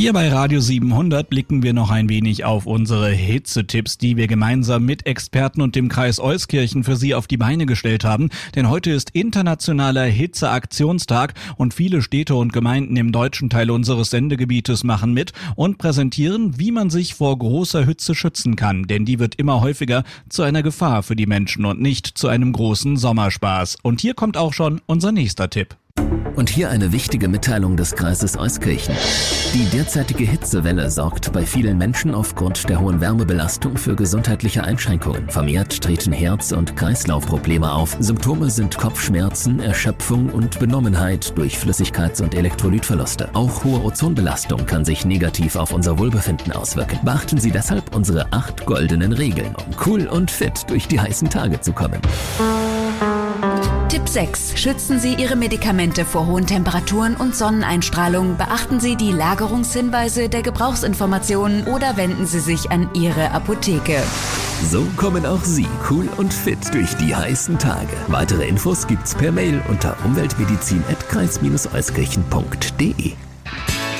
Hier bei Radio 700 blicken wir noch ein wenig auf unsere Hitzetipps, die wir gemeinsam mit Experten und dem Kreis Euskirchen für Sie auf die Beine gestellt haben. Denn heute ist internationaler Hitzeaktionstag und viele Städte und Gemeinden im deutschen Teil unseres Sendegebietes machen mit und präsentieren, wie man sich vor großer Hitze schützen kann. Denn die wird immer häufiger zu einer Gefahr für die Menschen und nicht zu einem großen Sommerspaß. Und hier kommt auch schon unser nächster Tipp. Und hier eine wichtige Mitteilung des Kreises Euskirchen. Die derzeitige Hitzewelle sorgt bei vielen Menschen aufgrund der hohen Wärmebelastung für gesundheitliche Einschränkungen. Vermehrt treten Herz- und Kreislaufprobleme auf. Symptome sind Kopfschmerzen, Erschöpfung und Benommenheit durch Flüssigkeits- und Elektrolytverluste. Auch hohe Ozonbelastung kann sich negativ auf unser Wohlbefinden auswirken. Beachten Sie deshalb unsere 8 goldenen Regeln, um cool und fit durch die heißen Tage zu kommen. Tipp 6. Schützen Sie Ihre Medikamente vor hohen Temperaturen und Sonneneinstrahlung. Beachten Sie die Lagerungshinweise der Gebrauchsinformationen oder wenden Sie sich an Ihre Apotheke. So kommen auch Sie cool und fit durch die heißen Tage. Weitere Infos gibt's per Mail unter umweltmedizin@kreis-euskirchen.de.